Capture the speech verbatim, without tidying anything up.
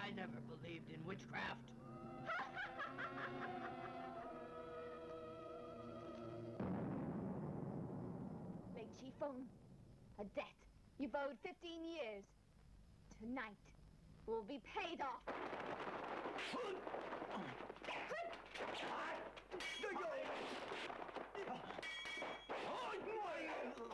I never believed in witchcraft. Late Chiefone, a debt you've owed fifteen years. Tonight will be paid off.